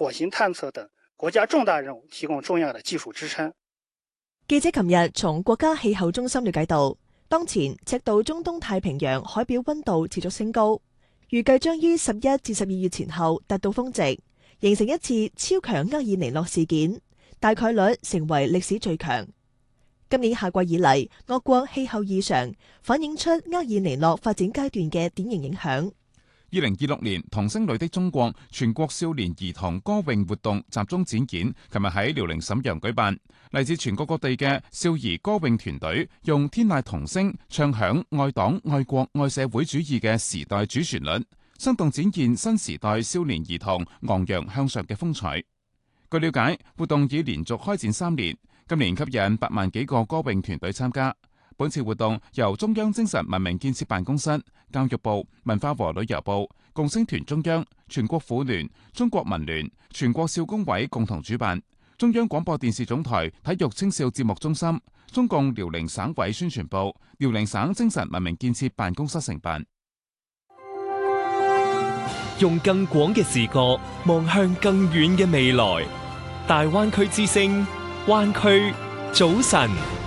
火星探測等國家重大任務提供重要的技術支撐。 記者琴日從國家氣候中心了解到，當前赤道中東太平洋海表溫度持續升高，預計將於11至12月前後達到峰值，形成一次超強厄爾尼諾事件，大概率成為歷史最強。今年夏季以嚟，我國氣候異常，反映出厄爾尼諾發展階段嘅典型影響。 2026年童星女的中國全國少年兒童歌詠活動集中展演，琴日喺遼寧瀋陽舉辦。嚟自全國各地嘅少兒歌詠團隊，用天籟童聲唱響愛黨、愛國、愛社會主義嘅時代主旋律，生動展現新時代少年兒童昂揚向上嘅風采。據了解，活動已連續開展3年，今年吸引8萬幾個歌詠團隊參加。本次活動由中央精神文明建設辦公室、教育部、文化和旅遊部、共青團中央、全國婦聯、中國民聯、全國少工委共同主辦，中央廣播電視總台體育青少節目中心、中共遼寧省委宣傳部、遼寧省精神文明建設辦公室承辦。 用更廣嘅視角望向更遠嘅未來，大灣區之聲，灣區早晨。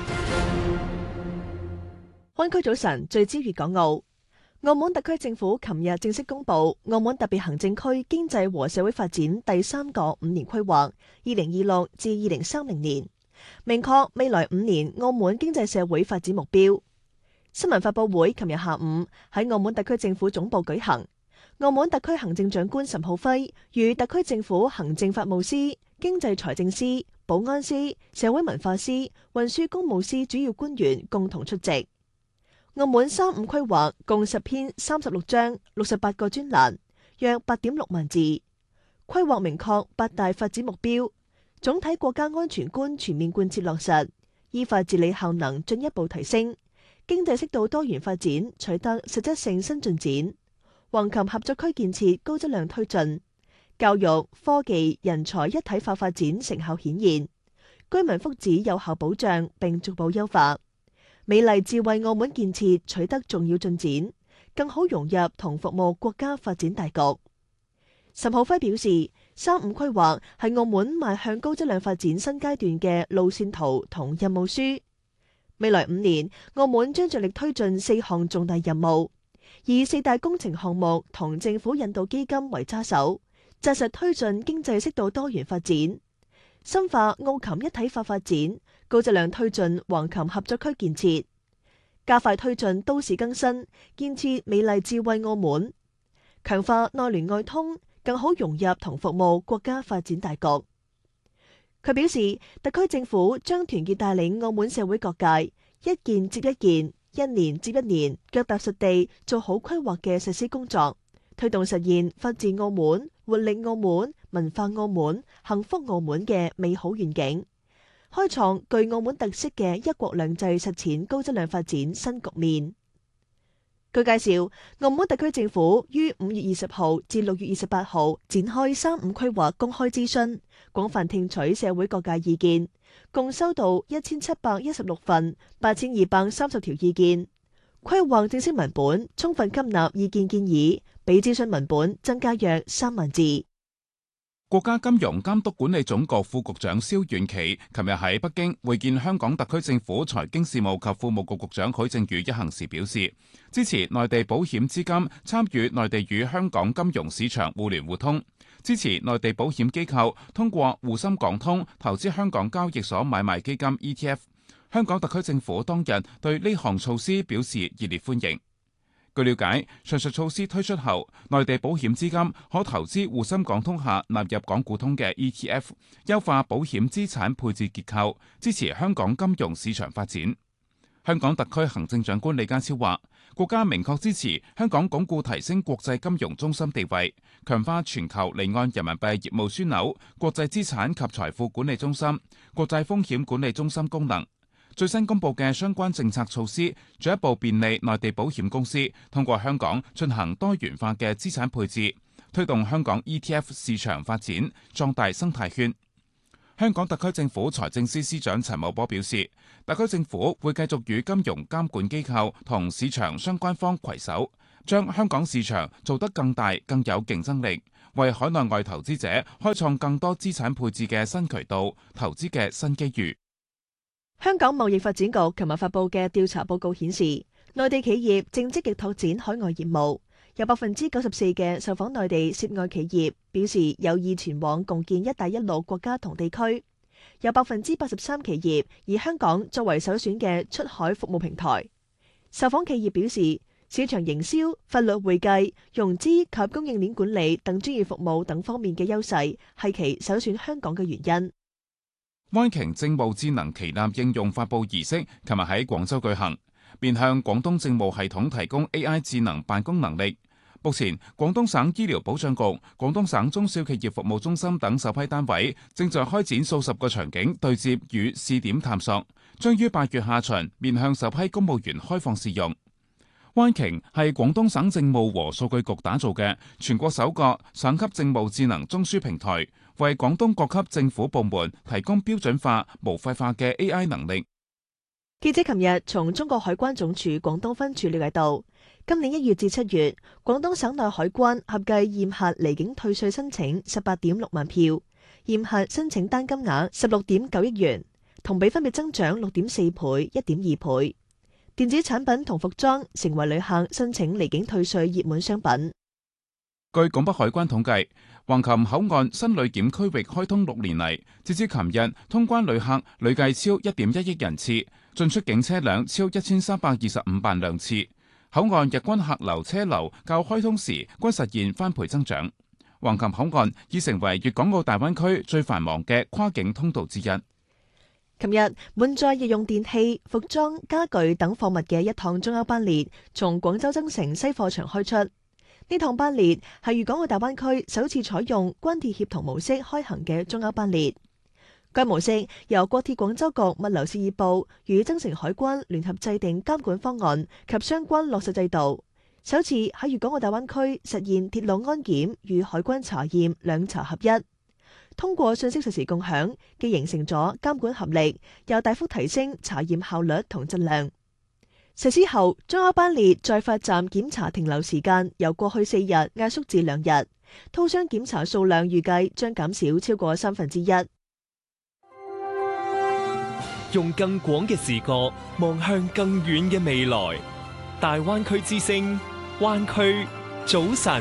灣區早晨，聚焦粵港澳。澳門特區政府琴日正式公布澳門特別行政區經濟和社會發展第3個5年規劃2026至2030年，明確未來5年澳門經濟社會發展目標。新聞發佈會琴日下午喺澳門特區政府總部舉行，澳門特區行政長官岑浩輝與特區政府行政法務司、經濟財政司、保安司、社會文化司、運輸工務司主要官員共同出席。澳門3.5規劃共10篇36章68個專欄，約8.6萬字。規劃明確8大發展目標，總體國家安全觀全面貫徹落實，依法治理效能進一步提升，經濟適度多元發展取得實質性新進展，橫琴合作區建設高質量推進，教育、科技、人才一體化發展成效顯現，居民福祉有效保障並逐步優化。美麗智慧澳門建設取得重要進展，更好融入同服務國家發展大局。岑浩輝表示，3.5規劃係澳門邁向高質量發展新階段嘅路線圖同任務書。未來5年，澳門將着力推進4項重大任務，以4大工程項目同政府引導基金為揸手，紮實推進經濟適度多元發展，深化澳琴一體化發展，高質量推進橫琴合作區建設，加快推進都市更新，建設美麗智慧澳門，強化內聯外通，更好融入同服務國家發展大局。佢表示，特區政府將團結帶領澳門社會各界，一件接一件，一年接一年，腳踏實地做好規劃嘅實施工作，推動實現法治澳門、活力澳門、文化澳門、幸福澳門嘅美好願景，開創具澳門特色嘅一國兩制實踐高質量發展新局面。據介紹，澳門特區政府於5月20號至6月28號展開3.5規劃公開諮詢，廣泛聽取社會各界意見，共收到1716份8230條意見。規劃正式文本充分吸納意見建議，比諮詢文本增加約3萬字。 國家金融監督管理總局副局長蕭遠琪琴日喺北京會見香港特區政府財經事務及庫務局局長許正宇一行時表示，支持內地保險資金參與內地與香港金融市場互聯互通，支持內地保險機構通過滬深港通投資香港交易所買賣基金 ETF。香港特區政府當日對呢項措施表示熱烈歡迎。據了解，上述措施推出後，內地保險資金可投資滬深港通下納入港股通嘅 ETF， 優化保險資產配置結構，支持香港金融市場發展。香港特區行政長官李家超話，國家明確支持香港鞏固提升國際金融中心地位，強化全球離岸人民幣業務樞紐、國際資產及財富管理中心、國際風險管理中心功能。最新公布嘅相關政策措施，進一步便利內地保險公司通過香港進行多元化嘅資產配置，推動香港 ETF 市場發展，壯大生態圈。香港特區政府財政司司長陳茂波表示，特區政府會繼續與金融監管機構同市場相關方攜手，將香港市場做得更大、更有競爭力， 為海內外投資者開創更多資產配置嘅新渠道、投資嘅新機遇。 香港貿易發展局琴日發布嘅調查報告顯示，內地企業正積極拓展海外業務，有94%嘅受訪內地涉外企業表示有意前往共建「一帶一路」國家同地區，有83%企業以香港作為首選嘅出海服務平台。受訪企業表示，市場營銷、法律會計、融資及供應鏈管理等專業服務等方面嘅優勢係其首選香港嘅原因。 WiKing政務智能旗艦應用發佈儀式琴日喺廣州舉行，面向廣東政務系統提供 AI 智能辦公能力。目前，廣東省醫療保障局、廣東省中小企業服務中心等首批單位正在開展數十個場景對接與試點探索，將於8月下旬面向首批公務員開放試用。WiKing係廣東省政務和數據局打造嘅全國首個省級政務智能中樞平台，為廣東各級政府部門提供標準化、無廢化嘅 AI 能力。 記者琴日從中國海關總署廣東分處了解到，今年1月至7月，廣東省內海關合計驗核離境退稅申請18.6萬票，驗核申請單金額16.9億元，同比分別增長6.4倍、1.2倍。電子產品同服裝成為旅客申請離境退稅熱門商品。 據廣北海關統計，橫琴口岸新旅檢區域開通6年嚟，截至琴日，通關旅客累計超1.1億人次，進出境車輛超1325萬輛次。口岸日均客流車流較開通時均實現翻倍增長。橫琴口岸已成為粵港澳大灣區最繁忙嘅跨境通道之一。 琴日滿載日用電器、服裝、家具等貨物嘅一趟中歐班列從廣州增城西貨場開出。呢趟班列係粵港澳大灣區首次採用關鐵協同模式開行嘅中歐班列。該模式由國鐵廣州局物流事業部與增城海關聯合制定監管方案及相關落實制度，首次喺粵港澳大灣區實現鐵路安檢與海關查驗兩查合一。通過信息實時共享，既形成咗監管合力，又大幅提升查驗效率同質量。實施後，中歐班列在發站檢查停留時間由過去4日壓縮至2日，套箱檢查數量預計將減少超過1/3。 用更廣嘅視角望向更遠嘅未來，大灣區之聲，灣區早晨。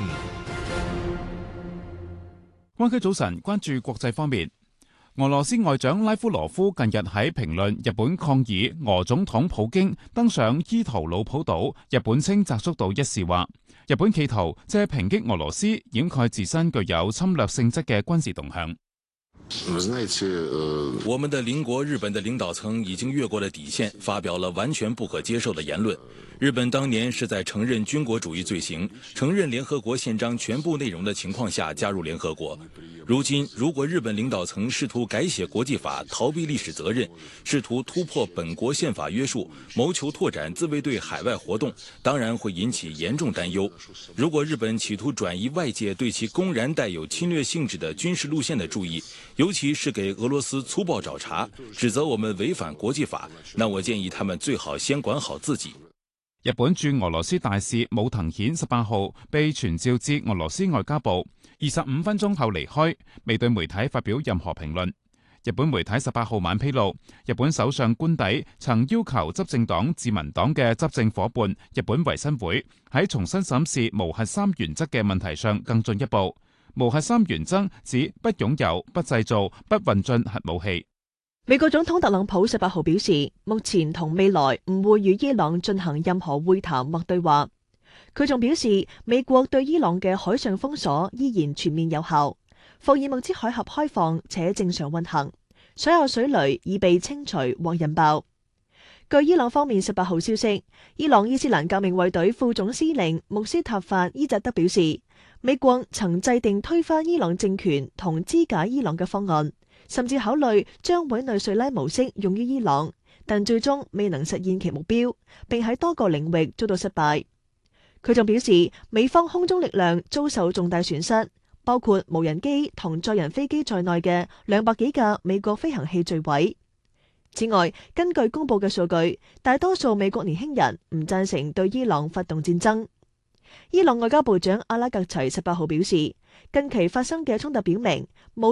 灣區早晨，關注國際方面。俄羅斯外長拉夫羅夫近日喺評論日本抗議俄總統普京登上伊圖魯普島，日本稱澤宿島一事話，日本企圖借抨擊俄羅斯掩蓋自身具有侵略性質嘅軍事動向。 我們的鄰國日本的領導層已經越過了底線，發表了完全不可接受的言論。日本當年是在承認軍國主義罪行、承認聯合國憲章全部內容的情況下加入聯合國。如今，如果日本領導層試圖改寫國際法、逃避歷史責任，試圖突破本國憲法約束，謀求拓展自衛隊海外活動，當然會引起嚴重擔憂。如果日本企圖轉移外界對其公然帶有侵略性質的軍事路線的注意，尤其是給俄羅斯粗暴找茬，指責我們違反國際法，那我建議他們最好先管好自己。 日本駐俄羅斯大使武藤顯18號被傳召至俄羅斯外交部，25分鐘後離開，未對媒體發表任何評論。日本媒體18號晚披露，日本首相官邸曾要求執政黨自民黨嘅執政夥伴日本維新會喺重新審視無核三原則嘅問題上更進一步。無核三原則指不擁有、不製造、不運進核武器。 美國總統特朗普18號表示，目前同未來唔會與伊朗進行任何會談或對話。佢仲表示，美國對伊朗嘅海上封鎖依然全面有效，霍爾木茲海峽開放且正常運行，所有水雷已被清除或引爆。據伊朗方面18號消息，伊朗伊斯蘭革命衛隊副總司令穆斯塔法伊扎德表示，美國曾制定推翻伊朗政權同肢解伊朗嘅方案，甚至考慮將委內瑞拉模式用於伊朗，但最終未能實現其目標，並喺多個領域遭到失敗。佢仲表示，美方空中力量遭受重大損失，包括無人機同載人飛機在內嘅200幾架美國飛行器墜毀。此外，根據公佈嘅數據，大多數美國年輕人唔贊成對伊朗發動戰爭。伊朗外交部長阿拉格齊18號表示， 近期發生嘅衝突表明，